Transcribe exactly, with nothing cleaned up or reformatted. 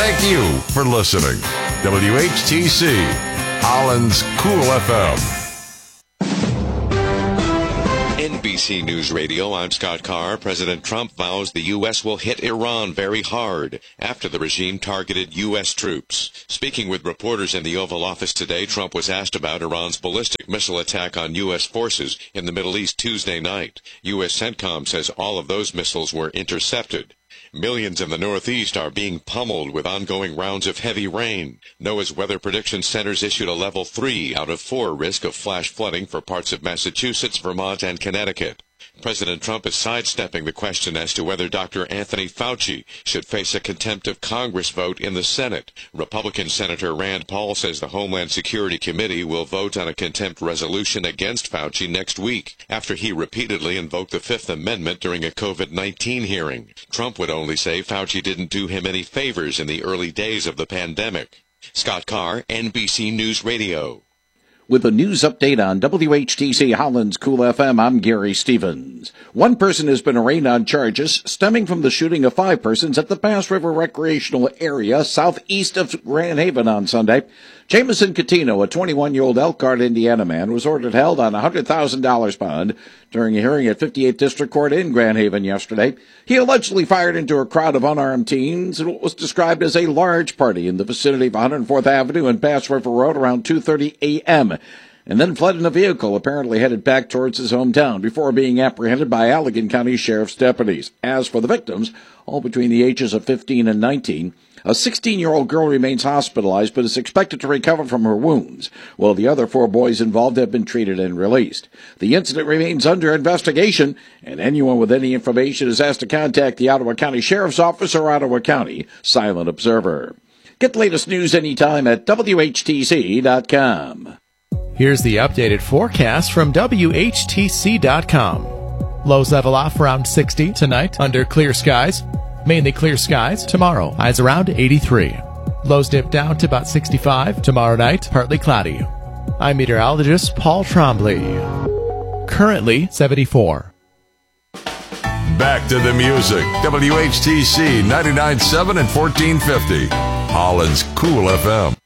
Thank you for listening. W H T C, Holland's Cool F M. N B C News Radio, I'm Scott Carr. President Trump vows the U S will hit Iran very hard after the regime targeted U S troops. Speaking with reporters in the Oval Office today, Trump was asked about Iran's ballistic missile attack on U S forces in the Middle East Tuesday night. U S CENTCOM says all of those missiles were intercepted. Millions in the Northeast are being pummeled with ongoing rounds of heavy rain. NOAA's Weather Prediction Centers issued a level three out of four risk of flash flooding for parts of Massachusetts, Vermont, and Connecticut. President Trump is sidestepping the question as to whether Doctor Anthony Fauci should face a contempt of Congress vote in the Senate. Republican Senator Rand Paul says the Homeland Security Committee will vote on a contempt resolution against Fauci next week after he repeatedly invoked the Fifth Amendment during a COVID nineteen hearing. Trump would only say Fauci didn't do him any favors in the early days of the pandemic. Scott Carr, N B C News Radio. With a news update on W H T C Holland's Cool F M, I'm Gary Stevens. One person has been arraigned on charges stemming from the shooting of five persons at the Bass River Recreational Area southeast of Grand Haven on Sunday. Jameson Catino, a twenty-one-year-old Elkhart, Indiana man, was ordered held on a one hundred thousand dollars bond during a hearing at fifty-eighth District Court in Grand Haven yesterday. He allegedly fired into a crowd of unarmed teens at what was described as a large party in the vicinity of one hundred fourth Avenue and Bass River Road around two thirty a.m., and then fled in a vehicle apparently headed back towards his hometown before being apprehended by Allegan County Sheriff's deputies. As for the victims, all between the ages of fifteen and nineteen, a sixteen-year-old girl remains hospitalized but is expected to recover from her wounds, while the other four boys involved have been treated and released. The incident remains under investigation, and anyone with any information is asked to contact the Ottawa County Sheriff's Office or Ottawa County Silent Observer. Get the latest news anytime at W H T C dot com. Here's the updated forecast from W H T C dot com. Lows level off around sixty tonight under clear skies. Mainly clear skies tomorrow. Highs around eighty-three. Lows dip down to about sixty-five. Tomorrow night, partly cloudy. I'm meteorologist Paul Trombley. Currently seventy-four. Back to the music. W H T C ninety-nine point seven and fourteen fifty. Holland's Cool F M.